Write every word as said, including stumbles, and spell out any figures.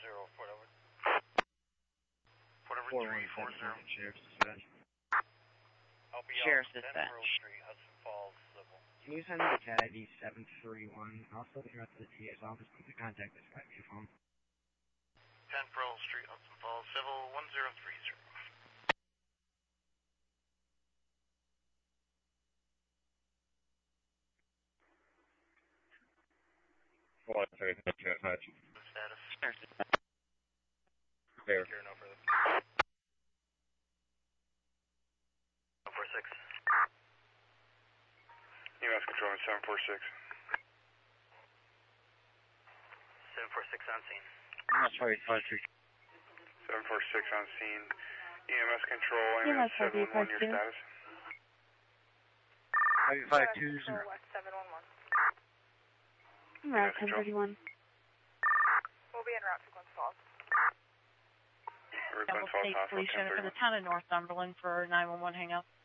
zero, Fort Edward. Fort Edward three four zero. Sheriff's Dispatch. Sheriff's Dispatch. Street, Hudson Falls, Civil. Can you send the cat I D seven three one? Also, the rest of the T S office, please contact this guy via phone. ten Pearl Street, Hudson Falls, Civil one zero three zero. One second, can't touch. Status. Sheriff's Dispatch. There. Here, no further. four six. E M S control seven four six. seven four six on scene. I'm sorry, five three. seven four six on scene. E M S control, E M S seven one one, your status? five five two zero. seven one one. Route ten thirty-one. We'll be en route to Glens Falls. Double State Police Unit for the town of Northumberland for nine one one hangout.